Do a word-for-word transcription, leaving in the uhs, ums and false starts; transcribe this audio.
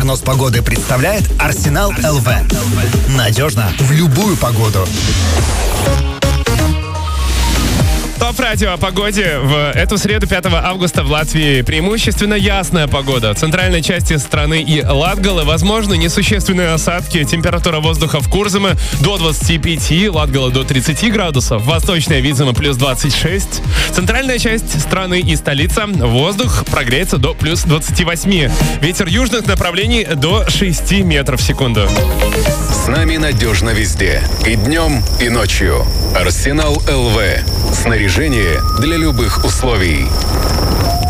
Прогноз погоды представляет Арсенал эл ви. Надежно в любую погоду. Топ-радио о погоде. В эту среду, пятого августа, в Латвии преимущественно ясная погода. В центральной части страны и Латгалы возможны несущественные осадки. Температура воздуха в Курзаме до двадцати пяти, Латгала до тридцати градусов. Восточная Видзема плюс двадцать шесть. Центральная часть страны и столица. Воздух прогреется до плюс двадцати восьми. Ветер южных направлений до шести метров в секунду. С нами надежно везде. И днем, и ночью. Арсенал эл ви. Снаряжение для любых условий.